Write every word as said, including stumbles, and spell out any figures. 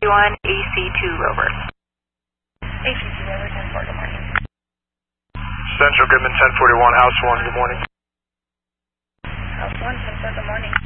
one A C two Rover. A C two Rover, ten four, good morning. Central Goodman ten forty-one, House one, good morning. House one, ten four, good morning.